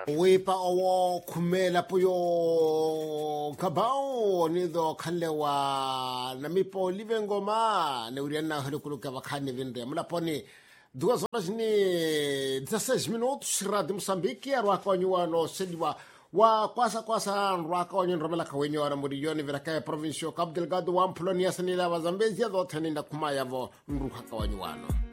Wepa owo kumela puyo kabao nido kalewa namipo livengoma ne uriana hulukuluka wakani vinde mulaponi 2 horas ni 16 minutos Radio Moçambique arwaka wanyuano sediwa wa kwasa rwaka wanyu romela kawenyo ara murioni viraka provincia Cabo Delgado wa Amplonia sanila wa Zambezia do tani na kumayavo nruka kawanyuano